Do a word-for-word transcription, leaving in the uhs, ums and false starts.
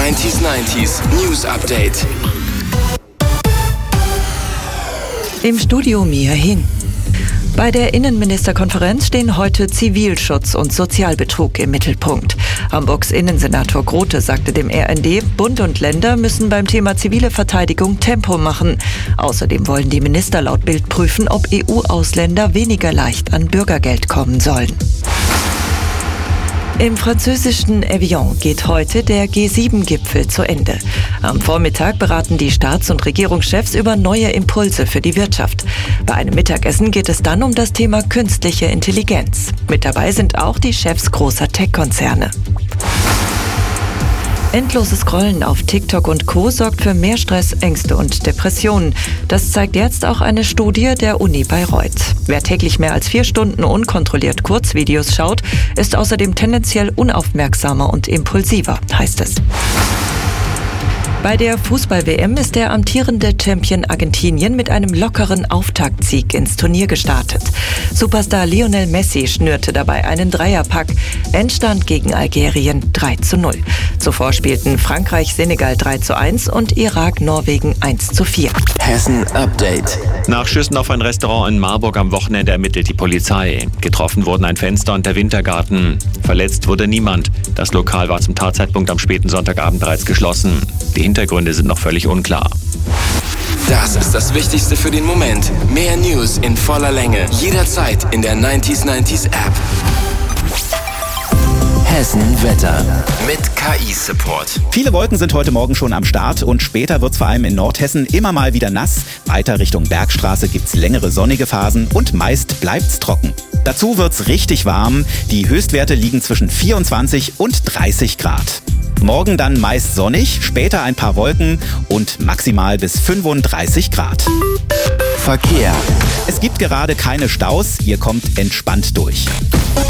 neunzig neunzig News Update. Im Studio Mia Hin. Bei der Innenministerkonferenz stehen heute Zivilschutz und Sozialbetrug im Mittelpunkt. Hamburgs Innensenator Grote sagte dem R N D, Bund und Länder müssen beim Thema zivile Verteidigung Tempo machen. Außerdem wollen die Minister laut Bild prüfen, ob E U-Ausländer weniger leicht an Bürgergeld kommen sollen. Im französischen Evian geht heute der G sieben Gipfel zu Ende. Am Vormittag beraten die Staats- und Regierungschefs über neue Impulse für die Wirtschaft. Bei einem Mittagessen geht es dann um das Thema künstliche Intelligenz. Mit dabei sind auch die Chefs großer Tech-Konzerne. Endloses Scrollen auf TikTok und Co. sorgt für mehr Stress, Ängste und Depressionen. Das zeigt jetzt auch eine Studie der Uni Bayreuth. Wer täglich mehr als vier Stunden unkontrolliert Kurzvideos schaut, ist außerdem tendenziell unaufmerksamer und impulsiver, heißt es. Bei der Fußball-W M ist der amtierende Champion Argentinien mit einem lockeren Auftaktsieg ins Turnier gestartet. Superstar Lionel Messi schnürte dabei einen Dreierpack. Endstand gegen Algerien drei zu null. Zuvor spielten Frankreich Senegal drei zu eins und Irak Norwegen eins zu vier. Hessen Update. Nach Schüssen auf ein Restaurant in Marburg am Wochenende ermittelt die Polizei. Getroffen wurden ein Fenster und der Wintergarten. Verletzt wurde niemand. Das Lokal war zum Tatzeitpunkt am späten Sonntagabend bereits geschlossen. Die Hintergründe sind noch völlig unklar. Das ist das Wichtigste für den Moment. Mehr News in voller Länge. Jederzeit in der neunzig neunzig App. Hessen Wetter mit K I-Support. Viele Wolken sind heute Morgen schon am Start und später wird es vor allem in Nordhessen immer mal wieder nass. Weiter Richtung Bergstraße gibt's längere sonnige Phasen und meist bleibt's trocken. Dazu wird's richtig warm. Die Höchstwerte liegen zwischen vierundzwanzig und dreißig Grad. Morgen dann meist sonnig, später ein paar Wolken und maximal bis fünfunddreißig Grad. Verkehr. Es gibt gerade keine Staus, ihr kommt entspannt durch.